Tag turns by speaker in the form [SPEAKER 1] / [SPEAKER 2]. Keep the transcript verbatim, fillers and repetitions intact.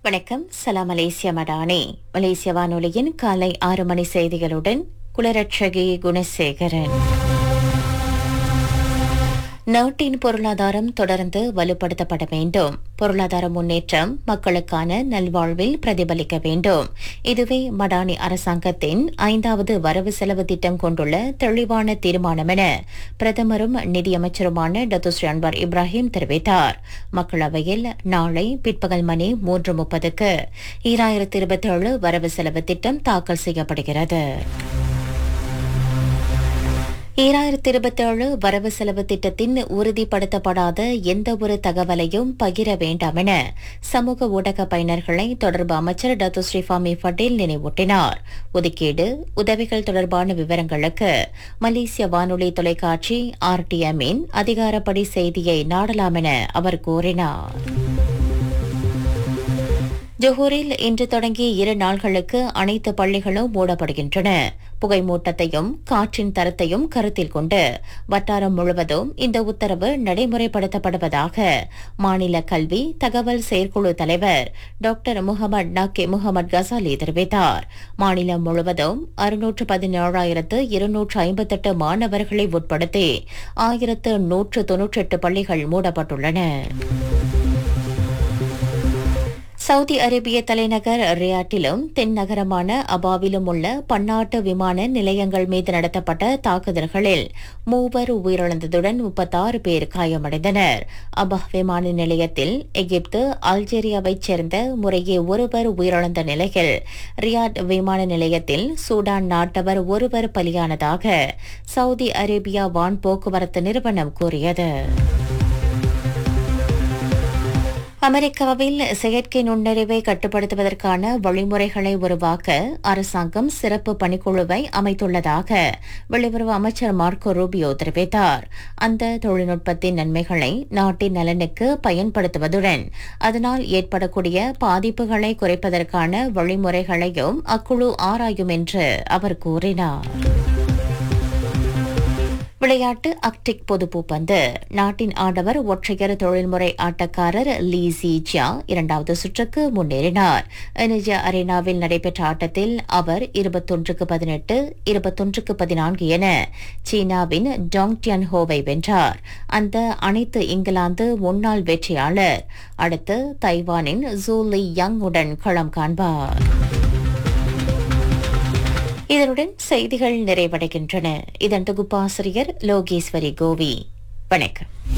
[SPEAKER 1] வணக்கம். சலாம் மலேசியா மடானி. மலேசிய வானொலியின் காலை ஆறு மணி செய்திகளுடன் குலரட்சகி குணசேகரன். நாட்டின் பொருளாதாரம் தொடர்ந்து வலுப்படுத்தப்பட வேண்டும். பொருளாதார முன்னேற்றம் மக்களுக்கான நல்வாழ்வில் பிரதிபலிக்க வேண்டும். இதுவே மடானி அரசாங்கத்தின் ஐந்தாவது வரவு செலவு திட்டம் கொண்டுள்ள தெளிவான தீர்மானம் என பிரதமரும் நிதியமைச்சருமான டத்துஸ்ரீ அன்வார் இப்ராஹிம் தெரிவித்தார். மக்களவையில் நாளை பிற்பகல் மணி மூன்று முப்பதுக்கு ஈராயிரத்தி இருபத்தி ஏழு வரவு செலவு திட்டம் தாக்கல் செய்யப்படுகிறது. ஈராயிரத்தி இருபத்தி ஏழு வரவு செலவு திட்டத்தின் உறுதிப்படுத்தப்படாத எந்த ஒரு தகவலையும் பகிர வேண்டாம் என சமூக ஊடக பயனர்களை தொடர்பு அமைச்சர் டத்துஸ்ரீ ஃபாமி பட்டேல் நினைவூட்டினார். ஒதுக்கீடு உதவிகள் தொடர்பான விவரங்களுக்கு மலேசிய வானொலி தொலைக்காட்சி ஆர்டிஎம்மின் அதிகாரப்படி செய்தியை நாடலாம் என அவர் கூறினார். ஜொஹூரில் இன்று தொடங்கி இரு நாள்களுக்கு அனைத்து பள்ளிகளும் மூடப்படுகின்றன. புகைமூட்டத்தையும் காற்றின் தரத்தையும் கருத்தில் கொண்டு வட்டாரம் முழுவதும் இந்த உத்தரவு நடைமுறைப்படுத்தப்படுவதாக மாநில கல்வி தகவல் செயற்குழு தலைவர் டாக்டர் முகமது நக்கி முகமது கசாலி தெரிவித்தார். மாநிலம் முழுவதும் அறுநூற்று பதினேழாயிரத்து இருநூற்று ஐம்பத்தெட்டு மாணவர்களை உட்படுத்தி ஆயிரத்து நூற்று தொன்னூற்றி எட்டு பள்ளிகள் மூடப்பட்டுள்ளன. சவுதி அரேபிய தலைநகர் ரியாட்டிலும் தென் நகரமான அபாவிலும் உள்ள பன்னாட்டு விமான நிலையங்கள் மீது நடத்தப்பட்ட தாக்குதல்களில் மூவர் உயிரிழந்ததுடன் முப்பத்தாறு பேர் காயமடைந்தனர். அபா விமான நிலையத்தில் எகிப்து அல்ஜீரியாவைச் சேர்ந்த முறையே ஒருவர் உயிரிழந்த நிலையில் ரியாட் விமான நிலையத்தில் சூடான் நாட்டவர் ஒருவர் பலியானதாக சவுதி அரேபியா வான் போக்குவரத்து நிறுவனம் கூறியது. அமெரிக்காவில் செயற்கை நுண்ணறிவை கட்டுப்படுத்துவதற்கான வழிமுறைகளை உருவாக்க அரசாங்கம் சிறப்பு பணிக்குழுவை அமைத்துள்ளதாக வெளியுறவு அமைச்சர் மார்க்கோ ரூபியோ தெரிவித்தார். அந்த தொழில்நுட்பத்தின் நன்மைகளை நாட்டின் நலனுக்கு பயன்படுத்துவதுடன் அதனால் ஏற்படக்கூடிய பாதிப்புகளை குறைப்பதற்கான வழிமுறைகளையும் அக்குழு ஆராயும் என்று அவர் கூறினார். விளையாட்டு அக்டிக் பொதுப்பூப்பந்து நாட்டின் ஆடவர் ஒற்றையர் தொழில்முறை ஆட்டக்காரர் லீ ஜியா இரண்டாவது சுற்றுக்கு முன்னேறினார். எனர்ஜியா அரேனாவில் நடைபெற்ற ஆட்டத்தில் அவர் இருபத்தொன்றுக்கு பதினெட்டு இருபத்தொன்றுக்கு பதினான்கு என சீனாவின் டாங் டியன் ஹோவை வென்றார். அந்த அனைத்து இங்கிலாந்து முன்னாள் வெற்றியாளர் அடுத்து தைவானின் ஜூ லி யங் உடன் களம் காண்பார். இதனுடன் செய்திகள் நிறைவடைகின்றன. இதன் தொகுப்பாசிரியர் லோகேஸ்வரி கோவி. வணக்கம்.